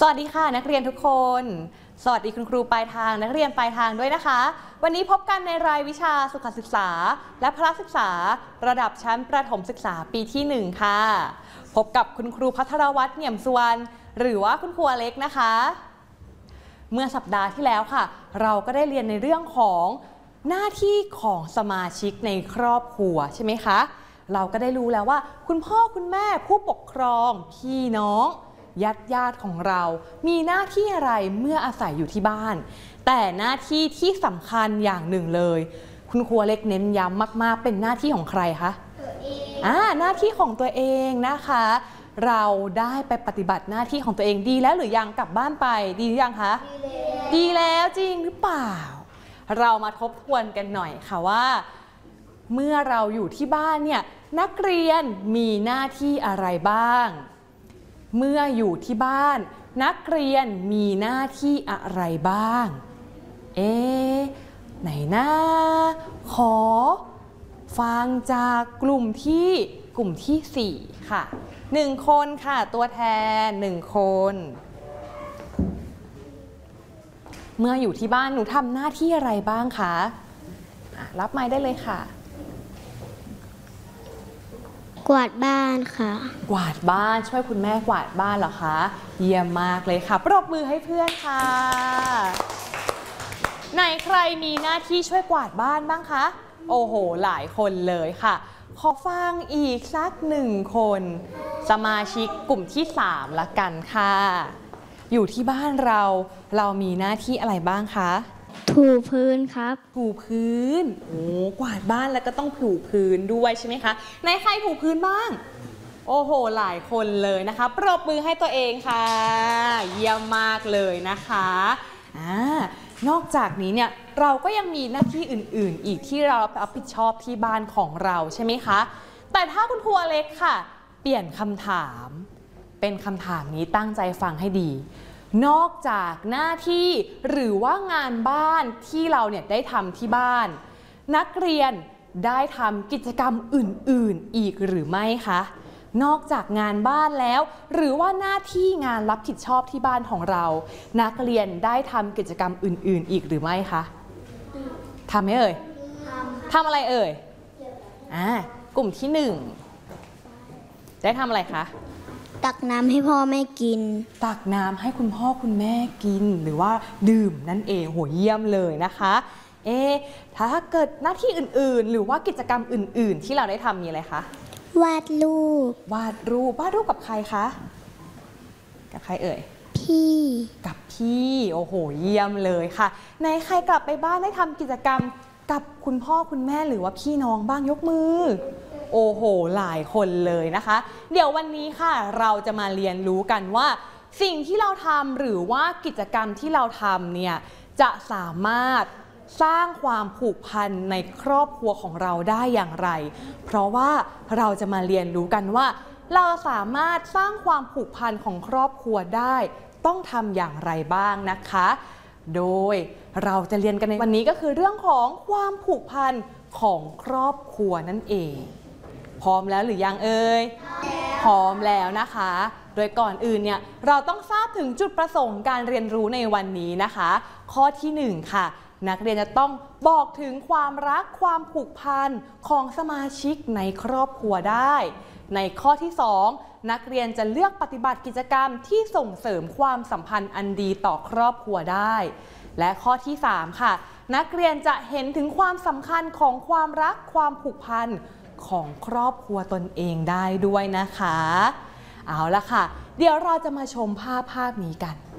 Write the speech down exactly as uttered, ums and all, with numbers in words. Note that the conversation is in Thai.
สวัสดีค่ะนักเรียนทุกคนสวัสดีคุณครูปลายทางนักเรียนปลายทางด้วยนะคะวันนี้พบกันในรายวิชาสุขศึกษาและพละศึกษาระดับชั้นประถมศึกษาปีที่หนึ่งค่ะพบกับคุณครูภัทรวัฒน์เหนี่ยมสุวรรณหรือว่าคุณครูอเล็กนะคะเมื่อสัปดาห์ที่แล้วค่ะเราก็ได้เรียนในเรื่องของหน้าที่ของสมาชิกในครอบครัวใช่ไหมคะเราก็ได้รู้แล้วว่าคุณพ่อคุณแม่ผู้ปกครองพี่น้องญาติญาติของเรามีหน้าที่อะไรเมื่ออาศัยอยู่ที่บ้านแต่หน้าที่ที่สำคัญอย่างหนึ่งเลยคุณครูเล็กเน้นย้ำมากๆเป็นหน้าที่ของใครคะตัวเองอ่าหน้าที่ของตัวเองนะคะเราได้ไปปฏิบัติหน้าที่ของตัวเองดีแล้วหรือยังกลับบ้านไปดีหรือยังคะดีแล้วจริงหรือเปล่าเรามาทบทวนกันหน่อยค่ะว่าเมื่อเราอยู่ที่บ้านเนี่ยนักเรียนมีหน้าที่อะไรบ้างเมื่ออยู่ที่บ้านนักเรียนมีหน้าที่อะไรบ้างเอ๊ะไหนนะขอฟังจากกลุ่มที่กลุ่มที่สี่ค่ะหนึ่งคนค่ะตัวแทนหนึ่งคนเมื่ออยู่ที่บ้านหนูทำหน้าที่อะไรบ้างคะรับไมค์ได้เลยค่ะกวาดบ้านค่ะกวาดบ้านช่วยคุณแม่กวาดบ้านเหรอคะเยี่ยมมากเลยค่ะปรบมือให้เพื่อนค่ะไหนใครมีหน้าที่ช่วยกวาดบ้านบ้างคะโอ้โหหลายคนเลยค่ะขอฟังอีกสักหนึ่งคนสมาชิกกลุ่มที่สามละกันค่ะอยู่ที่บ้านเราเรามีหน้าที่อะไรบ้างคะถูพื้นครับถูพื้นโอ้กวาดบ้านแล้วก็ต้องถูพื้นด้วยใช่ไหมคะในใครถูพื้นบ้างโอ้โหหลายคนเลยนะคะปรบมือให้ตัวเองค่ะเยี่ยมมากเลยนะคะอ่านอกจากนี้เนี่ยเราก็ยังมีหน้าที่อื่นๆอีกที่เรารับผิดชอบที่บ้านของเราใช่ไหมคะแต่ถ้าคุณครูอเล็กค่ะเปลี่ยนคำถามเป็นคำถามนี้ตั้งใจฟังให้ดีนอกจากหน้าที่หรือว่างานบ้านที่เราเนี่ยได้ทำที่บ้านนักเรียนได้ทำกิจกรรมอื่นๆอีกหรือไม่คะนอกจากงานบ้านแล้วหรือว่าหน้าที่งานรับผิดชอบที่บ้านของเรานักเรียนได้ทำกิจกรรมอื่นๆอีกหรือไม่คะทำไหมเอ่ยทำอะไรเอ่ยอ่ากลุ่มที่หนึ่งได้ทำอะไรคะตักน้ำให้พ่อแม่กินตักน้ำให้คุณพ่อคุณแม่กินหรือว่าดื่มนั่นเองโหเยี่ยมเลยนะคะเอ๊ะถ้าเกิดหน้าที่อื่นๆหรือว่ากิจกรรมอื่นๆที่เราได้ทำมีอะไรคะวาดรูปวาดรูปวาดรูปกับใครคะกับใครเอ่ยพี่กับพี่โอ้โหเยี่ยมเลยค่ะในใครกลับไปบ้านได้ทำกิจกรรมกับคุณพ่อคุณแม่หรือว่าพี่น้องบ้างยกมือโอ้โหหลายคนเลยนะคะเดี๋ยววันนี้ค่ะเราจะมาเรียนรู้กันว่าสิ่งที่เราทำหรือว่ากิจกรรมที่เราทำเนี่ยจะสามารถสร้างความผูกพันในครอบครัวของเราได้อย่างไรเพราะว่าเราจะมาเรียนรู้กันว่าเราสามารถสร้างความผูกพันของครอบครัวได้ต้องทำอย่างไรบ้างนะคะโดยเราจะเรียนกันในวันนี้ก็คือเรื่องของความผูกพันของครอบครัวนั่นเองพร้อมแล้วหรือยังเอ่ยพร้อมแล้วนะคะโดยก่อนอื่นเนี่ยเราต้องทราบถึงจุดประสงค์การเรียนรู้ในวันนี้นะคะข้อที่หนึ่งค่ะนักเรียนจะต้องบอกถึงความรักความผูกพันของสมาชิกในครอบครัวได้ในข้อที่สองนักเรียนจะเลือกปฏิบัติกิจกรรมที่ส่งเสริมความสัมพันธ์อันดีต่อครอบครัวได้และข้อที่สามค่ะนักเรียนจะเห็นถึงความสำคัญของความรักความผูกพันของครอบครัวตนเองได้ด้วยนะคะเอาละค่ะเดี๋ยวเราจะมาชมภาพภาพนี้กัน